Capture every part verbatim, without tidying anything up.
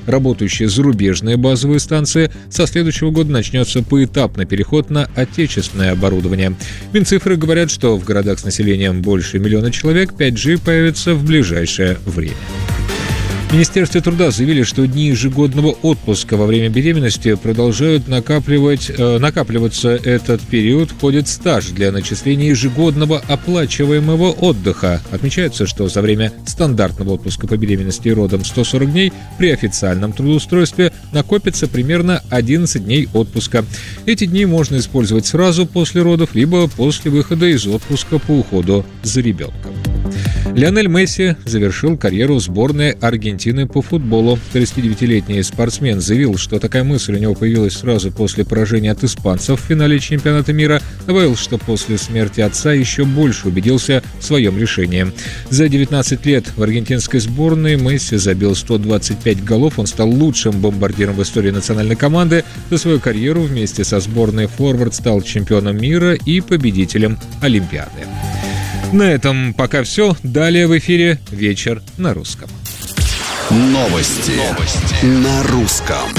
работающие зарубежные базовые станции, со следующего года начнется поэтапный переход на отечественное оборудование. Минцифры говорят, что в городах с населением больше миллиона человек пять джи появится в ближайшее время. В Министерстве труда заявили, что дни ежегодного отпуска во время беременности продолжают накапливать, э, накапливаться. Этот период входит в стаж для начисления ежегодного оплачиваемого отдыха. Отмечается, что за время стандартного отпуска по беременности и родам сто сорок дней при официальном трудоустройстве накопится примерно одиннадцать дней отпуска. Эти дни можно использовать сразу после родов, либо после выхода из отпуска по уходу за ребенком. Лионель Месси завершил карьеру в сборной Аргентины по футболу. тридцатидевятилетний спортсмен заявил, что такая мысль у него появилась сразу после поражения от испанцев в финале чемпионата мира. Добавил, что после смерти отца еще больше убедился в своем решении. За девятнадцать лет в аргентинской сборной Месси забил сто двадцать пять голов. Он стал лучшим бомбардиром в истории национальной команды. За свою карьеру вместе со сборной форвард стал чемпионом мира и победителем Олимпиады. На этом пока все. Далее в эфире «Вечер на русском». Новости, Новости. на русском.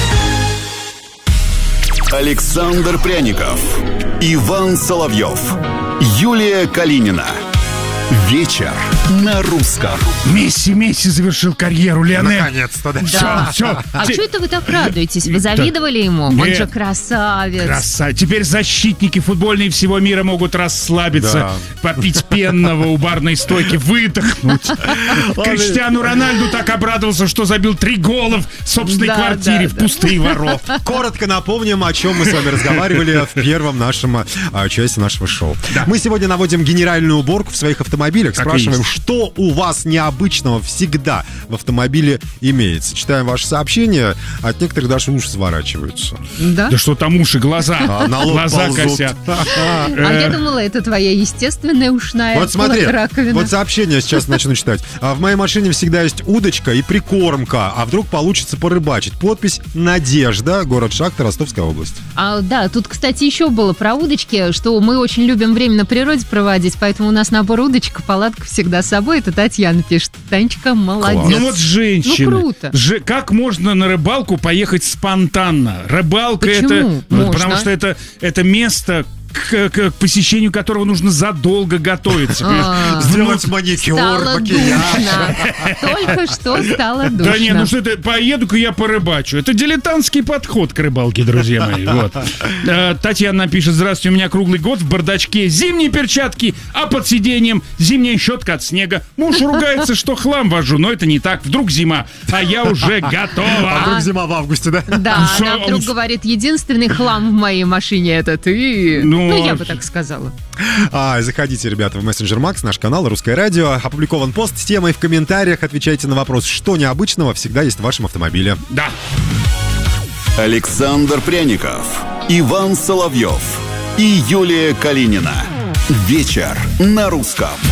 Александр Пряников, Иван Соловьев, Юлия Калинина. Вечер на русском. Месси, Месси завершил карьеру, Лионель. Наконец-то, да. Да. Все, все. А что это вы так радуетесь? Вы завидовали ему? Он Нет. же красавец. Красавец. Теперь защитники футбольные всего мира могут расслабиться, Да. попить пенного у барной стойки, выдохнуть. Криштиану Рональду так обрадовался, что забил три гола в собственной Да, квартире да, в пустые ворота. Коротко напомним, о чем мы с вами разговаривали в первом нашем а, части нашего шоу. Да. Мы сегодня наводим генеральную уборку в своих автомобилях, Так и спрашиваем, есть. что у вас необычного всегда в автомобиле имеется. Читаем ваши сообщения, от некоторых даже уши сворачиваются. Да? Да что там уши, глаза. А, на лоб Глаза ползут. косят. А я думала, это твоя естественная ушная Вот смотри, раковина. вот сообщение сейчас начну читать. А в моей машине всегда есть удочка и прикормка, а вдруг получится порыбачить. Подпись «Надежда», город Шахта, Ростовская область. А, да, тут, кстати, еще было про удочки, что мы очень любим время на природе проводить, поэтому у нас набор удочек, палатка всегда с собой. Это Татьяна пишет. Танечка, молодец. Ну вот женщины. Ну, круто. Же, как можно на рыбалку поехать спонтанно? Рыбалка Почему? это... ну, Можно. Потому что это, это место, к, к посещению которого нужно задолго готовиться. А, Сделать маникюр, Стало макияж. душно. Только что стало душно. Да не, ну что это, поеду-ка я порыбачу. Это дилетантский подход к рыбалке, друзья мои. Вот. Э, Татьяна пишет: здравствуйте, у меня круглый год в бардачке зимние перчатки, а под сиденьем зимняя щетка от снега. Муж ругается, что хлам вожу, но это не так. Вдруг зима, а я уже А готова. вдруг зима в августе, да? Да, Что она вдруг он- говорит, единственный хлам в моей машине это ты. Ну, Ну, я бы так сказала. А, заходите, ребята, в мессенджер Макс, наш канал «Русское радио». Опубликован пост с темой в комментариях. Отвечайте на вопрос, что необычного всегда есть в вашем автомобиле. Да. Александр Пряников, Иван Соловьев и Юлия Калинина. Вечер на русском.